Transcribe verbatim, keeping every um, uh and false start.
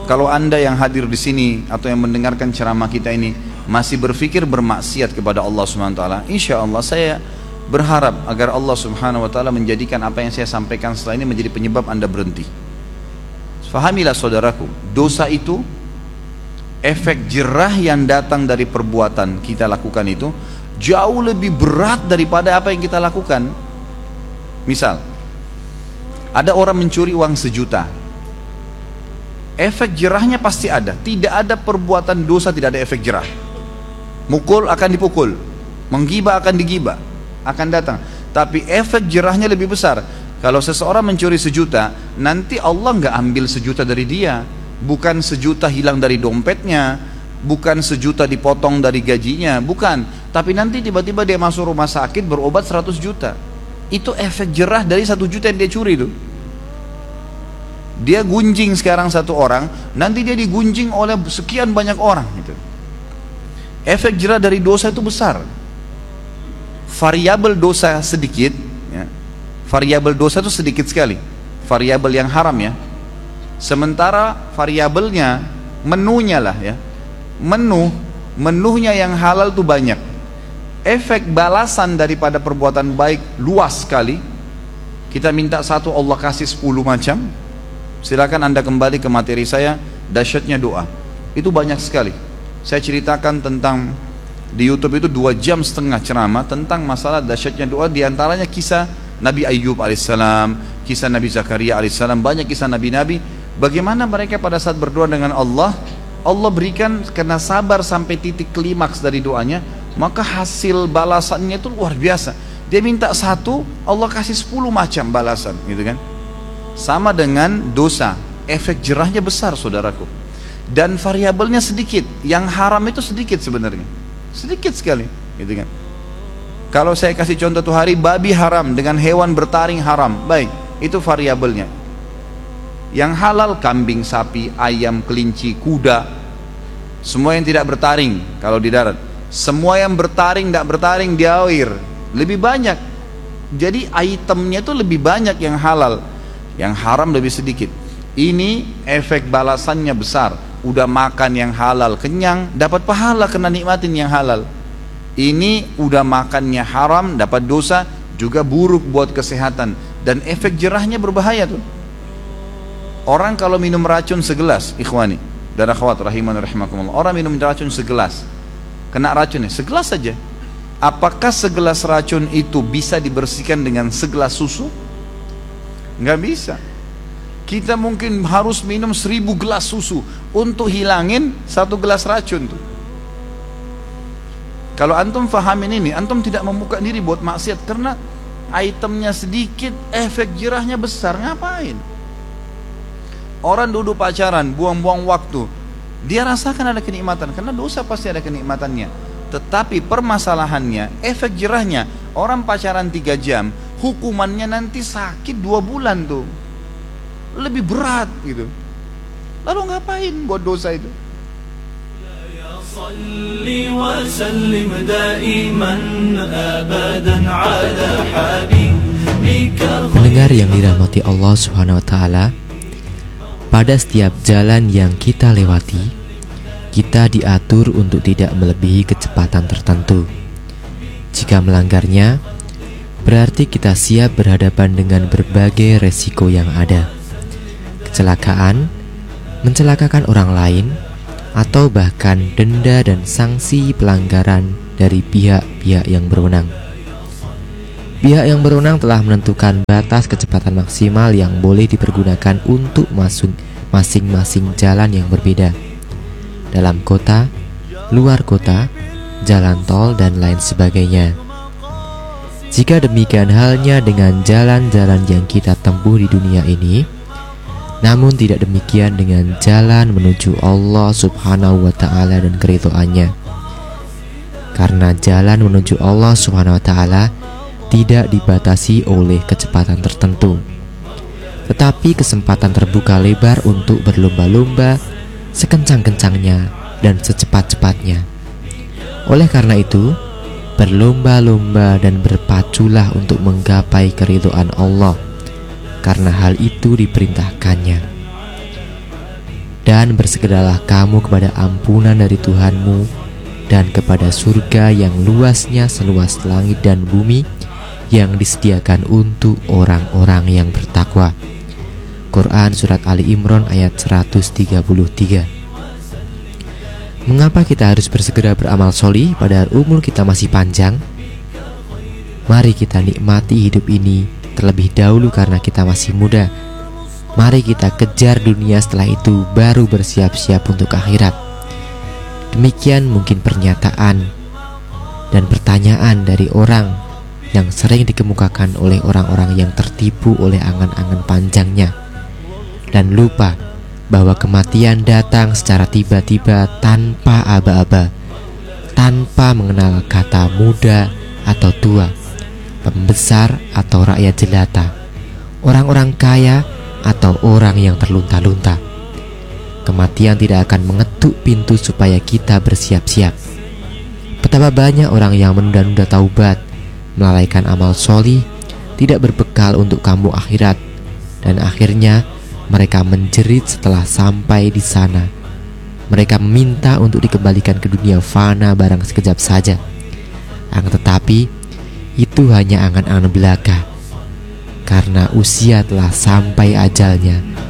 Kalau Anda yang hadir di sini atau yang mendengarkan ceramah kita ini masih berpikir bermaksiat kepada Allah Subhanahu wa taala, insya Allah saya berharap agar Allah Subhanahu wa taala menjadikan apa yang saya sampaikan setelah ini menjadi penyebab Anda berhenti. Fahamilah saudaraku, dosa itu, efek jerah yang datang dari perbuatan kita lakukan itu jauh lebih berat daripada apa yang kita lakukan. Misal, ada orang mencuri uang sejuta, efek jerahnya pasti ada. Tidak ada perbuatan dosa tidak ada efek jerah. Mukul akan dipukul, menggibah akan digibah, akan datang. Tapi efek jerahnya lebih besar. Kalau seseorang mencuri sejuta, nanti Allah nggak ambil sejuta dari dia, bukan sejuta hilang dari dompetnya, bukan sejuta dipotong dari gajinya, bukan. Tapi nanti tiba-tiba dia masuk rumah sakit berobat seratus juta. Itu efek jerah dari satu juta yang dia curi itu. Dia gunjing sekarang satu orang, nanti dia digunjing oleh sekian banyak orang gitu. Efek jerah dari dosa itu besar. Variabel dosa sedikit ya. Variabel dosa itu sedikit sekali, variabel yang haram ya. Sementara variabelnya, menunya lah ya, menu, menunya yang halal itu banyak. Efek balasan daripada perbuatan baik luas sekali. Kita minta satu, Allah kasih sepuluh macam. Silakan Anda kembali ke materi saya, dahsyatnya doa. Itu banyak sekali. Saya ceritakan tentang di YouTube itu dua jam setengah ceramah tentang masalah dahsyatnya doa. Di antaranya kisah Nabi Ayyub alaihissalam, kisah Nabi Zakaria alaihissalam, banyak kisah nabi-nabi. Bagaimana mereka pada saat berdoa dengan Allah, Allah berikan karena sabar sampai titik klimaks dari doanya, maka hasil balasannya itu luar biasa. Dia minta satu, Allah kasih sepuluh macam balasan, gitu kan? Sama dengan dosa, efek jerahnya besar saudaraku, dan variabelnya sedikit. Yang haram itu sedikit sebenarnya, sedikit sekali, gitu kan? Kalau saya kasih contoh tuh hari, babi haram dengan hewan bertaring haram, baik, itu variabelnya. Yang halal kambing, sapi, ayam, kelinci, kuda, semua yang tidak bertaring kalau di darat. Semua yang bertaring, tidak bertaring di air lebih banyak. Jadi itemnya itu lebih banyak yang halal, yang haram lebih sedikit. Ini efek balasannya besar. Udah makan yang halal kenyang, dapat pahala kena nikmatin yang halal. Ini udah makannya haram, dapat dosa, juga buruk buat kesehatan, dan efek jerahnya berbahaya tuh. Orang kalau minum racun segelas, ikhwani dan akhwat rahiman rahimakumullah, orang minum racun segelas, kena racunnya segelas saja. Apakah segelas racun itu bisa dibersihkan dengan segelas susu? Nggak bisa. Kita mungkin harus minum seribu gelas susu untuk hilangin satu gelas racun tuh. Kalau antum fahamin ini, antum tidak membuka diri buat maksiat karena itemnya sedikit, efek jerahnya besar. Ngapain? Orang duduk pacaran, buang-buang waktu, dia rasakan ada kenikmatan, karena dosa pasti ada kenikmatannya. Tetapi permasalahannya, efek jerahnya, orang pacaran tiga jam, hukumannya nanti sakit dua bulan tuh, lebih berat gitu. Lalu ngapain buat dosa itu? Pendengar yang dirahmati Allah Subhanahu wa taala, pada setiap jalan yang kita lewati, kita diatur untuk tidak melebihi kecepatan tertentu. Jika melanggarnya, berarti kita siap berhadapan dengan berbagai resiko yang ada. Kecelakaan, mencelakakan orang lain, atau bahkan denda dan sanksi pelanggaran dari pihak-pihak yang berwenang. Pihak yang berwenang telah menentukan batas kecepatan maksimal yang boleh dipergunakan untuk masuk masing-masing jalan yang berbeda, dalam kota, luar kota, jalan tol, dan lain sebagainya. Jika demikian halnya dengan jalan-jalan yang kita tempuh di dunia ini, namun tidak demikian dengan jalan menuju Allah Subhanahu wa ta'ala dan keridhaannya. Karena jalan menuju Allah Subhanahu wa ta'ala tidak dibatasi oleh kecepatan tertentu, tetapi kesempatan terbuka lebar untuk berlomba-lomba sekencang-kencangnya dan secepat-cepatnya. Oleh karena itu, berlomba-lomba dan berpaculah untuk menggapai keridhaan Allah, karena hal itu diperintahkannya. Dan bersegeralah kamu kepada ampunan dari Tuhanmu dan kepada surga yang luasnya seluas langit dan bumi, yang disediakan untuk orang-orang yang bertakwa. Quran Surat Ali Imran ayat seratus tiga puluh tiga. Mengapa kita harus bersegera beramal solih padahal umur kita masih panjang? Mari kita nikmati hidup ini terlebih dahulu karena kita masih muda. Mari kita kejar dunia, setelah itu baru bersiap-siap untuk akhirat. Demikian mungkin pernyataan dan pertanyaan dari orang yang sering dikemukakan oleh orang-orang yang tertipu oleh angan-angan panjangnya dan lupa bahwa kematian datang secara tiba-tiba tanpa aba-aba, tanpa mengenal kata muda atau tua, pembesar atau rakyat jelata, orang-orang kaya atau orang yang terlunta-lunta. Kematian tidak akan mengetuk pintu supaya kita bersiap-siap. Betapa banyak orang yang menunda-nunda taubat, melalaikan amal solih, tidak berbekal untuk kamu akhirat, dan akhirnya mereka menjerit setelah sampai di sana. Mereka meminta untuk dikembalikan ke dunia fana barang sekejap saja. Akan tetapi itu hanya angan-angan belaka, karena usia telah sampai ajalnya